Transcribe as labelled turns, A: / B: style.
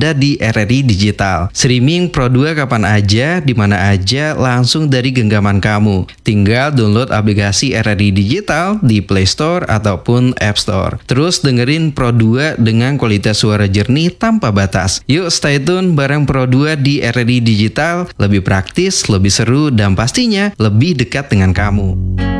A: ada di RRI Digital. Streaming Pro 2 kapan aja, di mana aja, langsung dari genggaman kamu. Tinggal download aplikasi RRI Digital di Play Store ataupun App Store. Terus dengerin Pro 2 dengan kualitas suara jernih tanpa batas. Yuk stay tune bareng Pro 2 di RRI Digital, lebih praktis, lebih seru, dan pastinya lebih dekat dengan kamu.